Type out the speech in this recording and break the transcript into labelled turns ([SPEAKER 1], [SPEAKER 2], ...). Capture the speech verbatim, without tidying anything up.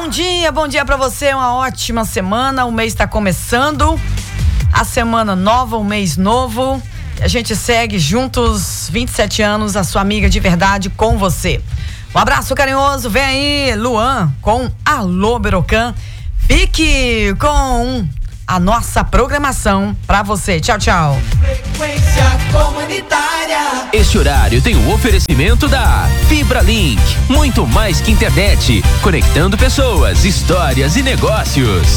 [SPEAKER 1] Bom dia, bom dia pra você, uma ótima semana, o mês tá começando, a semana nova, um mês novo, a gente segue juntos, vinte e sete anos, a sua amiga de verdade com você. Um abraço carinhoso, vem aí, Luan, com Alô Berocan, fique com a nossa programação pra você, tchau, tchau.
[SPEAKER 2] Frequência comunitária.
[SPEAKER 3] Este horário tem o oferecimento da Fibra Link, muito mais que internet, conectando pessoas, histórias e negócios.